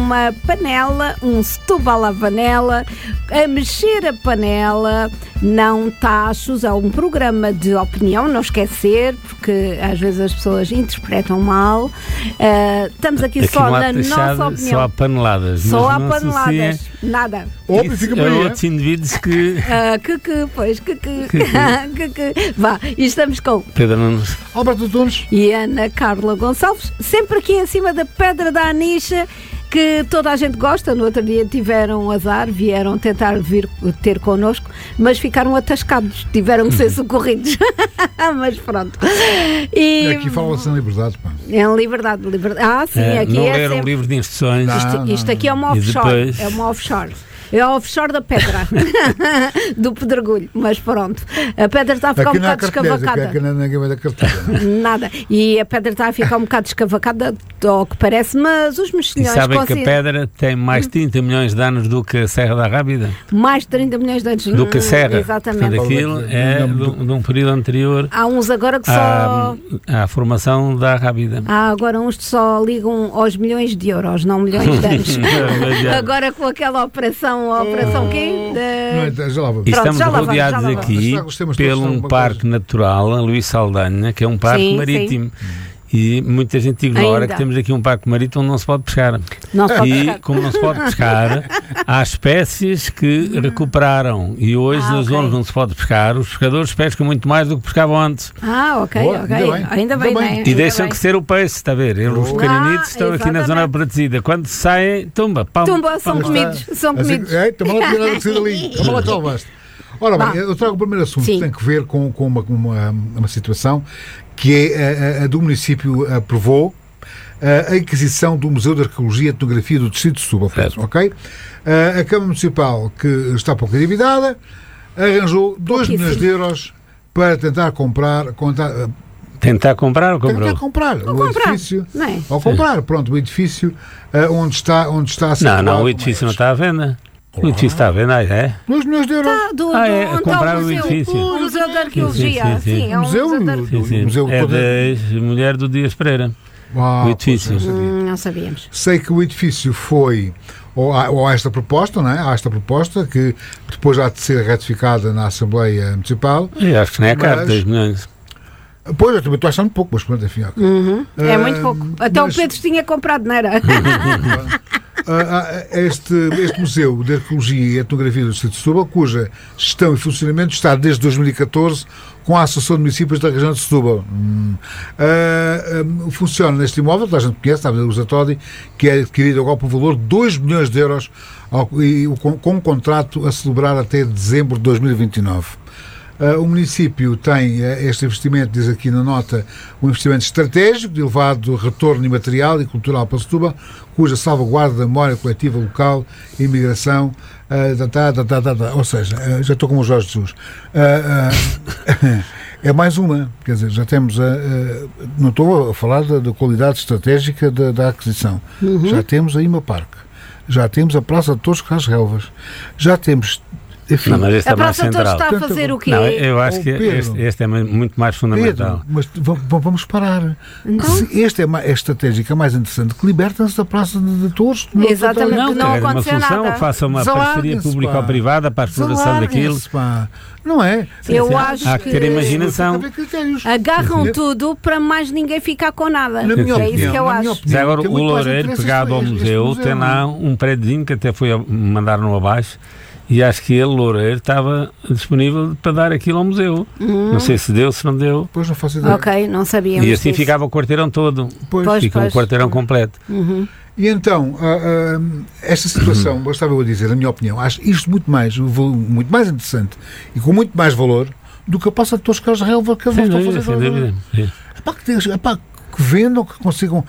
uma panela, um Setúbal à panela, a mexer a panela, não tachos, é um programa de opinião, não esquecer, porque às vezes as pessoas interpretam mal. Estamos aqui só na nossa opinião. Só há paneladas. Só há paneladas, nada. Óbvio, fica para outros indivíduos que... Vá, e estamos com Pedro Nunes, Alberto Tunes e Ana Carla Gonçalves, sempre aqui em cima da Pedra da Anixa, que toda a gente gosta. No outro dia tiveram azar, vieram tentar vir ter connosco, mas ficaram atascados, tiveram que ser socorridos. Mas pronto. E aqui fala-se em liberdade, pá. Em liberdade. Sim, aqui não é leram sempre... livro de instruções. Isto aqui é uma offshore. Depois... É uma offshore. É a offshore da pedra do pedregulho, mas pronto, a pedra está a ficar um bocado escavacada. Nada, e a pedra está a ficar um bocado escavacada, ao que parece, mas os mexilhões... E sabem que a pedra tem mais 30 milhões de anos do que a Serra da Rábida? Mais de 30 milhões de anos. Do que a Serra. Exatamente. Portanto, aquilo é de um período anterior. Há uns agora que só... à formação da Rábida. Há agora uns que só ligam aos milhões de euros, não milhões de anos. Agora com aquela operação quê? Estamos rodeados aqui pelo um parque natural, a Luís Saldanha, que é um parque marítimo. E muita gente ignora que temos aqui um parque marítimo onde não se pode pescar. Como não se pode pescar, há espécies que recuperaram. E hoje, nas zonas onde se pode pescar, os pescadores pescam muito mais do que pescavam antes. Ok. Ainda bem. E deixam crescer o peixe, está a ver? Os pequeninos estão aqui na zona protegida. Quando saem, são comidos. Toma lá que levaste. Ora bem, eu trago o primeiro assunto que tem que ver com uma situação que é a do município aprovou a aquisição do Museu de Arqueologia e Etnografia do Distrito de Setúbal, ok? A Câmara Municipal, que está pouco endividada, arranjou 2 milhões de euros para tentar comprar o edifício. Ao comprar, pronto, o edifício onde está a situado. Não, o edifício não está à venda. O edifício está a venda, é? 2 milhões de euros. Comprar o edifício. O Museu de Arqueologia. Sim. É um museu. É da mulher do Dias Pereira. O edifício. Não sabíamos. Sei que o edifício foi ou há esta proposta, não é? Há esta proposta que depois há de ser ratificada na Assembleia Municipal. Eu acho que não é caro, 2 milhões. Pois, eu também estou achando pouco, mas pronto, enfim. É muito pouco. Até o Pedro tinha comprado, não era? Este Museu de Arqueologia e Etnografia do Distrito de Setúbal, cuja gestão e funcionamento está desde 2014 com a Associação de Municípios da região de Setúbal. Funciona neste imóvel, toda a gente conhece, está a ver o Zatodi, que é adquirido agora por valor de 2 milhões de euros com um contrato a celebrar até dezembro de 2029. O município tem este investimento, diz aqui na nota, um investimento estratégico de elevado retorno imaterial e cultural para Setúbal, cuja salvaguarda da memória coletiva local, imigração, ou seja, já estou como o Jorge Jesus. É mais uma, quer dizer, já temos, não estou a falar da qualidade estratégica da aquisição, já temos a IMA-Parque, já temos a Praça de Torres Carlos Relvas, já temos... Enfim, não, mas este a Praça Torres está a fazer o quê? Não, eu acho que este é muito mais fundamental. Pedro, mas vamos parar. Este é estratégico, é mais interessante, que liberta-se da Praça de Torres. Exatamente, não aconteceu nada. Ou faça uma parceria pública ou privada para a exploração daquilo. Não é? Eu acho há que ter imaginação. Agarram tudo para mais ninguém ficar com nada. É isso que eu acho. Já agora, o Loureiro, pegado ao museu, tem lá um prédiozinho que até foi mandar-no abaixo. E acho que ele, Loureiro, estava disponível para dar aquilo ao museu. Não sei se deu, se não deu. Pois não faço ideia. Ok, não sabíamos. E assim disso. Ficava o quarteirão todo. Fica um quarteirão completo. E então, esta situação, bastava eu dizer, na minha opinião, acho isto muito mais interessante e com muito mais valor do que a Praça de Torres Carlos Relva que eles estão a fazer. Que vendam, que consigam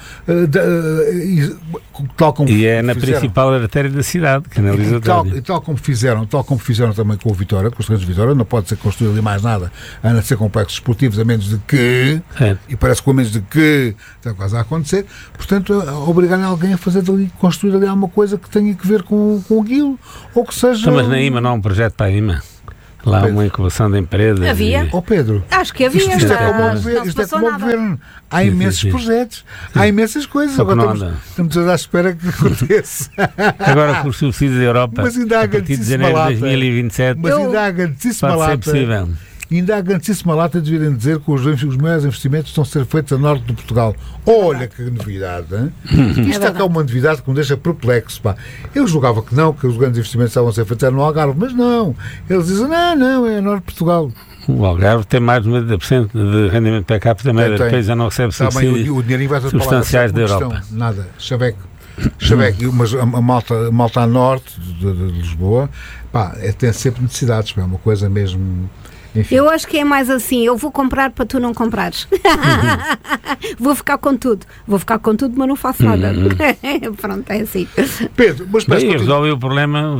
tal como e é na principal artéria da cidade, canaliza tal como fizeram também com o Vitória, com os terrenos de Vitória. Não pode ser construído ali mais nada a não ser complexos esportivos, a menos de que e parece que a menos de que está quase a acontecer, portanto obrigarem alguém a fazer dali, construir ali alguma coisa que tenha que ver com aquilo, ou que seja... Mas na IMA não há um projeto para a IMA. lá Pedro. Uma incubação de empresas. Havia? Pedro. Acho que havia. Isto é como o governo. Há imensos projetos, há imensas coisas. Agora estamos à espera que aconteça. Agora com os subsídios da Europa, mas ainda há a partir de janeiro de 2027, mas ainda há grandíssima lata. Pode ser possível. Ainda há grandíssima lata de virem dizer que os maiores investimentos estão a ser feitos a norte de Portugal. Olha que novidade, hein? Isto é uma novidade que me deixa perplexo, pá. Eu julgava que os grandes investimentos estavam a ser feitos no Algarve, mas não. Eles dizem, não, é a norte de Portugal. O Algarve tem mais de 90% de rendimento per capita, também depois já não recebe subsídios substanciais da Europa. Nada, Chaveco, mas a malta a norte de Lisboa, pá, tem sempre necessidades, é uma coisa mesmo... Enfim. Eu acho que é mais assim, eu vou comprar para tu não comprares. Vou ficar com tudo, mas não faço nada. Pronto, é assim. Pedro, mas resolve o problema,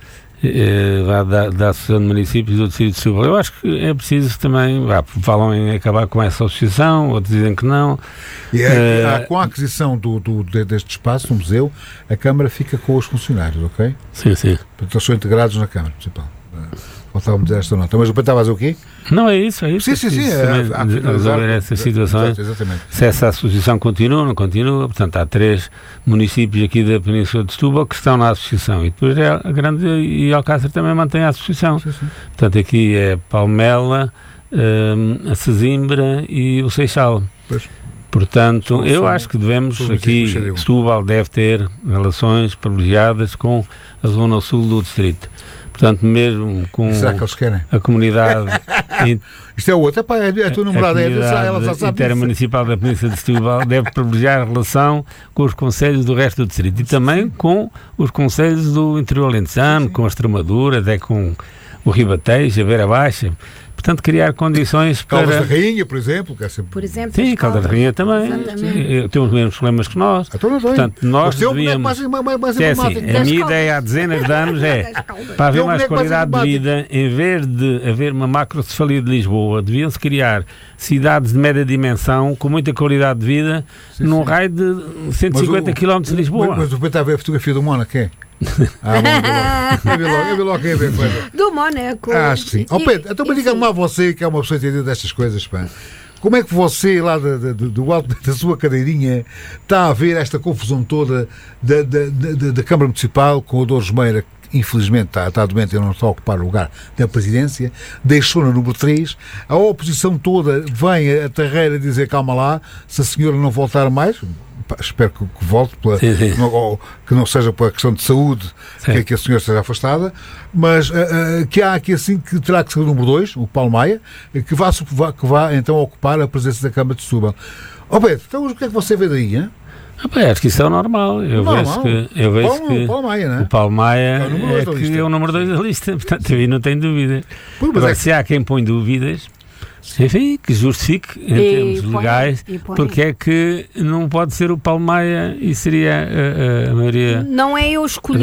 da Associação de Municípios do Distrito de Setúbal. Eu acho que é preciso também, falam em acabar com essa associação, outros dizem que não. Com a aquisição deste espaço, no museu, a Câmara fica com os funcionários, ok? Sim. Portanto, eles são integrados na Câmara Municipal. Faltava-me dizer esta nota. Mas o estava a fazer o quê? Não, é isso. Sim. Resolver essas situações. Exatamente. Se essa associação continua, não continua. Portanto, há 3 municípios aqui da Península de Setúbal que estão na associação. E depois a Grande e Alcácer também mantém a associação. Sim. Portanto, aqui é Palmela, a Sesimbra e o Seixal. Pois. Portanto, eu acho que devemos aqui, Setúbal deve ter relações privilegiadas com a zona sul do distrito. Portanto, mesmo com a comunidade... Isto é outra, a tua namorada ela já sabe intermunicipal da Península de Setúbal deve privilegiar a relação com os concelhos do resto do distrito e também com os concelhos do interior alentejano, com a Extremadura, até com o Ribatejo, a Beira Baixa. Portanto, criar condições para... Caldas da Rainha, por exemplo. Que é sempre... Por exemplo, sim, Caldas da Rainha também. Tem os mesmos problemas que nós. Portanto, nós devíamos... a minha ideia há dezenas de anos é, para haver mais qualidade de vida, em vez de haver uma macrocefalia de Lisboa, deviam-se criar cidades de média dimensão, com muita qualidade de vida, num raio de 150 km de Lisboa. Mas o está a ver a fotografia do Mónaco, é? Eu vi logo quem é ver coisa. Do Mónaco. Acho que sim. Pedro, então me diga-me lá você, que é uma pessoa entendida destas coisas, pá. Como é que você, lá do alto da sua cadeirinha, está a ver esta confusão toda da Câmara Municipal com o Dores Meira, que infelizmente está doente e não está a ocupar o lugar da presidência, deixou no número 3, a oposição toda vem a terreira dizer calma lá, se a senhora não voltar mais... Espero que volte, que não seja pela questão de saúde que a senhora esteja afastada, mas que há aqui assim que terá que ser o número 2, o Paulo Maia, que vá então ocupar a presença da Câmara de Setúbal. Pedro, então o que é que você vê daí, hein? Acho que isso é normal. Eu vejo que o Paulo Maia, não é? O Paulo Maia é o número 2 da lista, portanto aí não tem dúvidas. Agora, se há quem põe dúvidas, enfim, que justifique em termos legais porque é que não pode ser o Paulo Maia e seria a maioria. Não é eu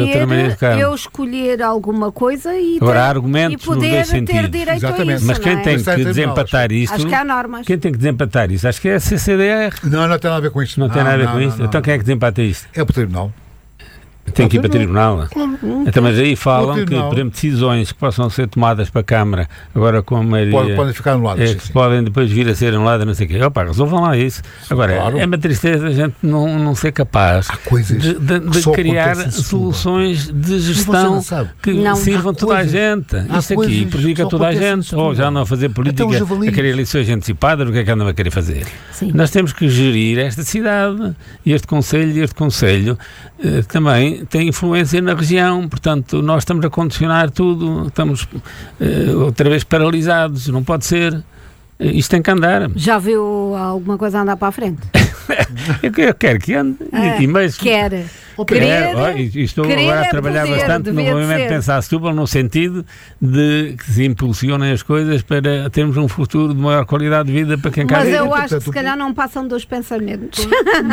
escolher alguma coisa e agora há argumentos nos dois sentidos. Ter direito a isso, mas quem tem que desempatar isto, acho que há normas. Quem tem que desempatar isto, acho que é a CCDR. Não tem nada a ver com isto. Não tem nada a ver com isto. Então quem é que desempata isto? É o Tribunal. Tem que ir para o Tribunal. Então, mas aí falam que, por exemplo, decisões que possam ser tomadas para a Câmara, agora com a maioria, podem ficar anuladas. Que podem depois vir a ser anuladas, não sei o quê. Resolvam lá isso. Agora, é uma tristeza a gente não ser capaz de criar soluções de gestão que sirvam toda a gente. Isto aqui prejudica toda a gente. Ou já não a fazer política, a querer eleições antecipadas, o que é que andam a querer fazer? Sim. Nós temos que gerir esta cidade e este concelho também tem influência na região, portanto nós estamos a condicionar tudo, estamos outra vez paralisados, não pode ser, isto tem que andar. Já viu alguma coisa andar para a frente? Eu quero que ande, mas quer. Estou agora a trabalhar bastante no movimento Pensar Setúbal, no sentido de que se impulsionem as coisas para termos um futuro de maior qualidade de vida para quem cá vive. Mas eu acho que se calhar não passam dos pensamentos.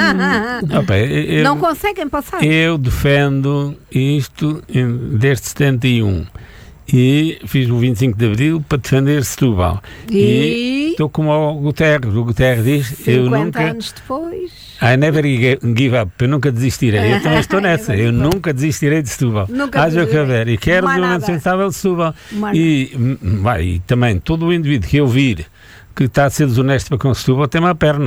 Não conseguem passar. Eu defendo isto desde 71 e fiz o 25 de Abril para defender Setúbal. E estou como o Guterres. O Guterres diz: 50 anos depois. I never give up. Eu nunca desistirei. Eu também estou nessa. Eu nunca desistirei de Setúbal. Haja o que houver. E quero o desenvolvimento sustentável de Setúbal. E também todo o indivíduo que eu vir que está a ser desonesto para com Setúbal tem uma perna.